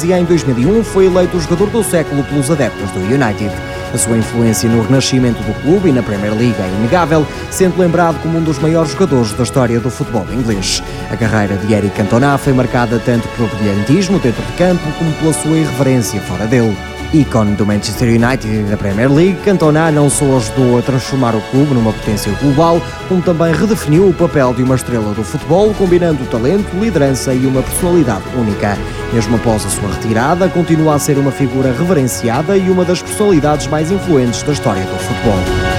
Leeds e em 2001 foi eleito o jogador do século pelos adeptos do United. A sua influência no renascimento do clube e na Premier League é inegável, sendo lembrado como um dos maiores jogadores da história do futebol inglês. A carreira de Eric Cantona foi marcada tanto pelo brilhantismo dentro de campo como pela sua irreverência fora dele. Ícone do Manchester United e da Premier League, Cantona não só ajudou a transformar o clube numa potência global, como também redefiniu o papel de uma estrela do futebol, combinando talento, liderança e uma personalidade única. Mesmo após a sua retirada, continua a ser uma figura reverenciada e uma das personalidades mais influentes da história do futebol.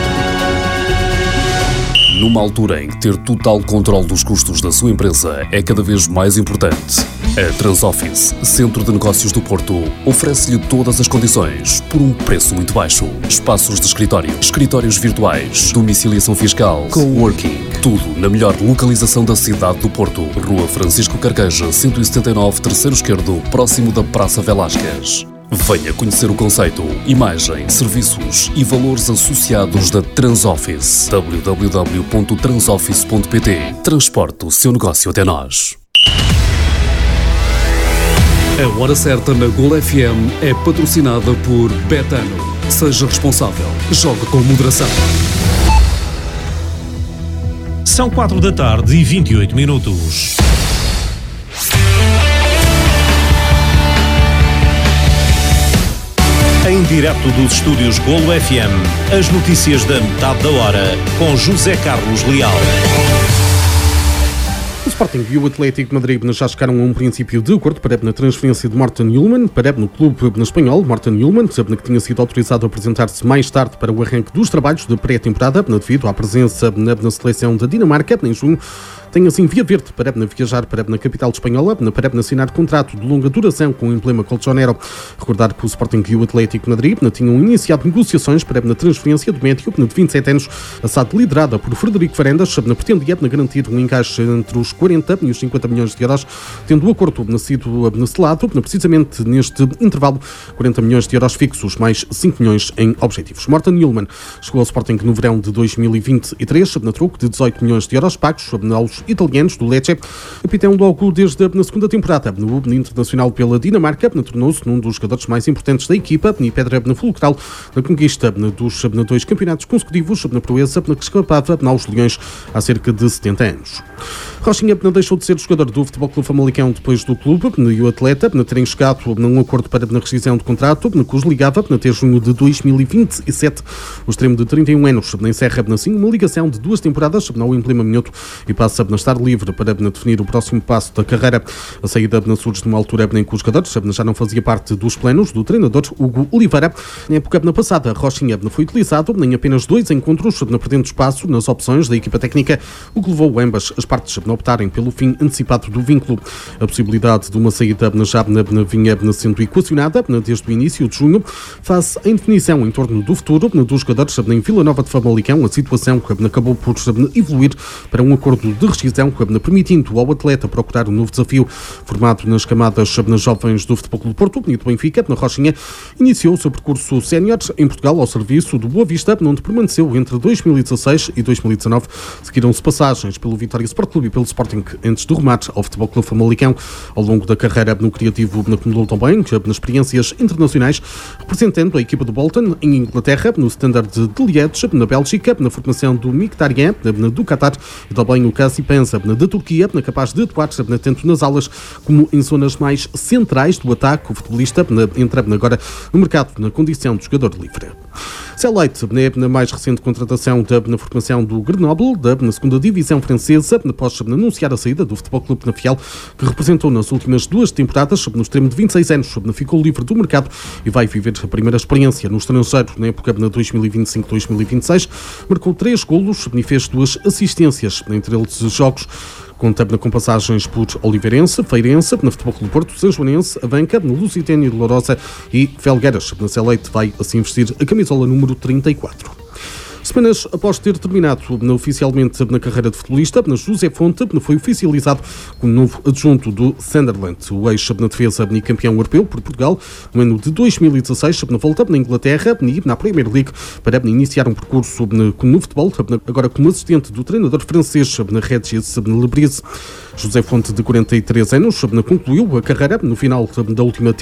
Numa altura em que ter total controle dos custos da sua empresa é cada vez mais importante, a Transoffice, Centro de Negócios do Porto, oferece-lhe todas as condições por um preço muito baixo. Espaços de escritório, escritórios virtuais, domiciliação fiscal, coworking, tudo na melhor localização da cidade do Porto. Rua Francisco Carqueja, 179, terceiro esquerdo, próximo da Praça Velásquez. Venha conhecer o conceito, imagem, serviços e valores associados da Transoffice. www.transoffice.pt. Transporte o seu negócio até nós. A Hora Certa na Gol FM é patrocinada por Betano. Seja responsável. Jogue com moderação. São 4h28. Em direto dos estúdios Golo FM, as notícias da metade da hora, com José Carlos Leal. O Sporting e o Atlético de Madrid já chegaram a um princípio de acordo para a transferência de Morten Hjulmand para no clube espanhol. Morten Hjulmand, que tinha sido autorizado a apresentar-se mais tarde para o arranque dos trabalhos de pré-temporada, devido à presença na seleção da Dinamarca em junho, tem assim via verde para viajar para na capital espanhola para assinar contrato de longa duração com o emblema colchonero. Recordar que o Sporting e o Atlético de Madrid tinham iniciado negociações para na transferência do médio de 27 anos, a SAD liderada por Frederico Varandas, pretendia garantir um encaixe entre os 40 e os 50 milhões de euros, tendo o acordo sido selado precisamente neste intervalo, 40 milhões de euros fixos mais 5 milhões em objetivos. Morten Hjulmand chegou ao Sporting no verão de 2023, na troco de 18 milhões de euros pagos aos italianos do Lecce. Capitão logo desde a segunda temporada no internacional pela Dinamarca, tornou-se num dos jogadores mais importantes da equipa e pedra fulcral na conquista dos 2 campeonatos consecutivos na proeza que escapava aos Leões há cerca de 70 anos. Rochinha deixou de ser jogador do Futebol Clube Famalicão depois do clube e o atleta terem chegado a um acordo para a rescisão de contrato que os ligava até junho de 2027. O extremo de 31 anos encerra assim uma ligação de 2 temporadas ao emblema minhoto e passa a estar livre para definir o próximo passo da carreira. A saída surge numa altura em que os jogadores já não fazia parte dos planos do treinador Hugo Oliveira. Na época passada, Rochinha foi utilizado em apenas 2 encontros, perdendo espaço nas opções da equipa técnica, o que levou ambas as partes a optarem pelo fim antecipado do vínculo. A possibilidade de uma saída já vinha sendo equacionada desde o início de junho, face à indefinição em torno do futuro dos jogadores em Vila Nova de Famalicão. A situação acabou por evoluir para um acordo de rescisão, permitindo ao atleta procurar um novo desafio. Formado nas camadas jovens do Futebol Clube do Porto e do Benfica, na Rochinha iniciou o seu percurso sénior em Portugal ao serviço do Boa Vista, onde permaneceu entre 2016 e 2019. Seguiram-se passagens pelo Vitória Sport Clube e pelo Sporting antes do remate ao Futebol Clube Famalicão. Ao longo da carreira no criativo, acumulou também nas experiências internacionais, representando a equipa do Bolton em Inglaterra, no Standard de Liège, na Bélgica, na formação do Mkhitaryan, do Qatar, e também o Kassi Pensa, da Turquia, capaz de atuar tanto nas alas como em zonas mais centrais do ataque. O futebolista entra agora no mercado na condição de jogador livre. Selleite, na mais recente contratação na formação do Grenoble, na segunda divisão francesa, após anunciar a saída do Futebol Clube na Fiel, que representou nas últimas 2 temporadas, no extremo de 26 anos, ficou livre do mercado e vai viver a primeira experiência no estrangeiro na época 2025-2026. Marcou 3 golos e fez 2 assistências, entre eles jogos com passagens por Oliveirense, Feirense, na Futebol Clube Porto, Sanjoanense, Avanca, no Lusitânia de Lourosa e Felgueiras. Na Selleite vai assim vestir a camisola número 34. Semanas após ter terminado oficialmente na carreira de futebolista, José Fonte foi oficializado como novo adjunto do Sunderland. O ex-defesa e campeão europeu por Portugal no ano de 2016 volta na Inglaterra e na Premier League para iniciar um percurso no futebol, agora como assistente do treinador francês na Régis Le Bris. José Fonte, de 43 anos, concluiu a carreira no final da última